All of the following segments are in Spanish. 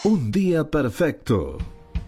Un día perfecto.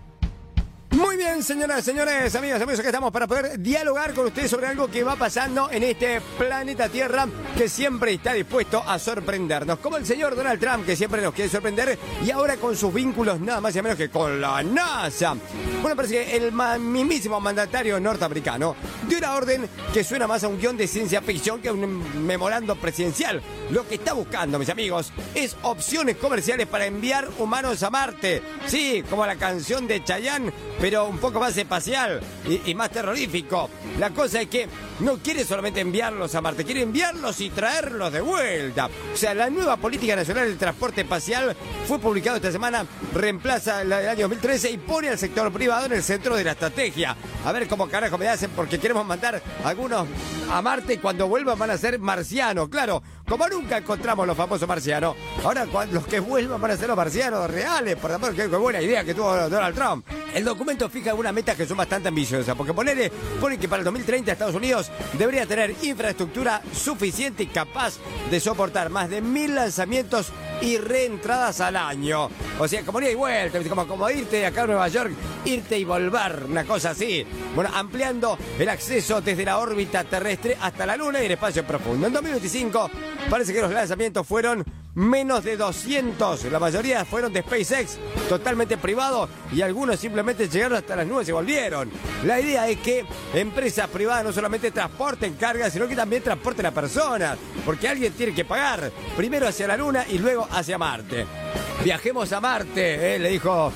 Muy bien, señoras, señores, amigas, amigos, aquí estamos para poder dialogar con ustedes sobre algo que va pasando en este planeta Tierra que siempre está dispuesto a sorprendernos, como el señor Donald Trump, que siempre nos quiere sorprender, y ahora con sus vínculos nada más y menos que con la NASA. Bueno, parece que el mismísimo mandatario norteamericano dio una orden que suena más a un guión de ciencia ficción que a un memorando presidencial. Lo que está buscando, mis amigos, es opciones comerciales para enviar humanos a Marte. Sí, como la canción de Chayanne, pero un poco más espacial y más terrorífico. La cosa es que no quiere solamente enviarlos a Marte, quiere enviarlos y traerlos de vuelta. O sea, la nueva política nacional del transporte espacial fue publicada esta semana, reemplaza la del año 2013 y pone al sector privado en el centro de la estrategia. A ver cómo carajo me hacen, porque queremos mandar algunos a Marte y cuando vuelvan van a ser marcianos. Claro, como nunca encontramos los famosos marcianos, ahora los que vuelvan van a ser los marcianos reales. Por ejemplo, qué buena idea que tuvo Donald Trump. El documento fija algunas metas que son bastante ambiciosas, porque pone que para el 2030 Estados Unidos debería tener infraestructura suficiente y capaz de soportar más de 1000 lanzamientos y reentradas al año. O sea, como ida y vuelta, como irte acá a Nueva York, irte y volver, una cosa así. Bueno, ampliando el acceso desde la órbita terrestre hasta la Luna y el espacio profundo. En 2025 parece que los lanzamientos fueron menos de 200. La mayoría fueron de SpaceX, totalmente privado, y algunos simplemente llegaron hasta las nubes y volvieron. La idea es que empresas privadas no solamente transporten cargas, sino que también transporten a personas, porque alguien tiene que pagar, primero hacia la Luna y luego hacia Marte. Viajemos a Marte, le dijo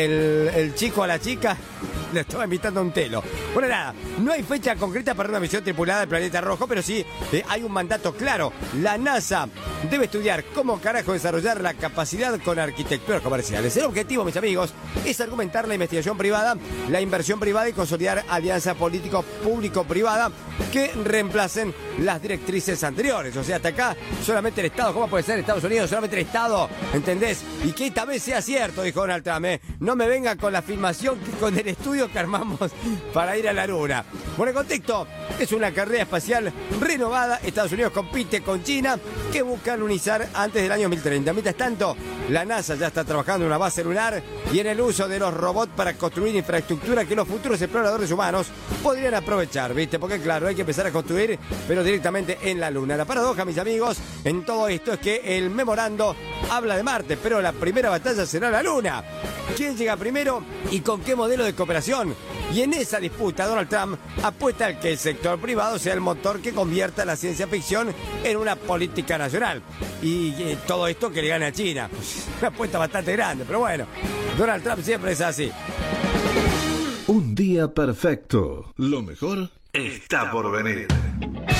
el chico a la chica. Le estaba invitando a un telo. Bueno, nada, no hay fecha concreta para una misión tripulada del planeta rojo, pero sí hay un mandato claro. La NASA debe estudiar cómo carajo desarrollar la capacidad con arquitecturas comerciales. El objetivo, mis amigos, es argumentar la investigación privada, la inversión privada y consolidar alianzas político-público-privada que reemplacen las directrices anteriores. O sea, hasta acá solamente el Estado. ¿Cómo puede ser Estados Unidos? Solamente el Estado, ¿entendés? Y que esta vez sea cierto, dijo Donald Trump. No me venga con la filmación, con el estudio que armamos para ir a la Luna. Bueno, el contexto es una carrera espacial renovada. Estados Unidos compite con China, que busca lunizar antes del año 2030. Mientras tanto, la NASA ya está trabajando en una base lunar y en el uso de los robots para construir infraestructura que los futuros exploradores humanos podrían aprovechar, ¿viste? Porque claro, hay que empezar a construir, pero directamente en la Luna. La paradoja, mis amigos, en todo esto es que el memorando habla de Marte, pero la primera batalla será la Luna. ¿Quién llega primero y con qué modelo de cooperación? Y en esa disputa Donald Trump apuesta al que el sector privado sea el motor que convierta la ciencia ficción en una política nacional. Y todo esto que le gane a China. Pues, una apuesta bastante grande, pero bueno, Donald Trump siempre es así. Un día perfecto. Lo mejor está por venir.